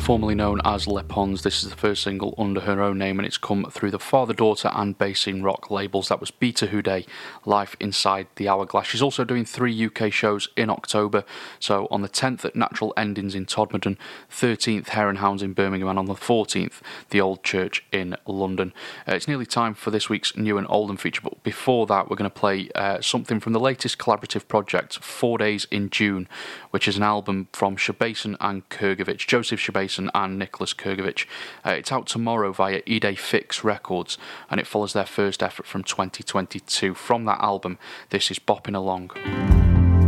formerly known as Les Pons. This is the first single under her own name, and it's come through the Father Daughter and Basing Rock labels. That was Beta Houdet, Life Inside the Hourglass. She's also doing 3 UK shows in October, so on the 10th at Natural Endings in Todmorden, 13th Hare and Hounds in Birmingham, and on the 14th the Old Church in London. It's nearly time for this week's New and Oldham feature, but before that we're going to play something from the latest collaborative project, 4 Days in June, which is an album from Shabason and Kurgovich, Joseph Shabason and Nicholas Kurgovich. It's out tomorrow via Ide Fix Records, and it follows their first effort from 2022. From that album, this is Bopping Along.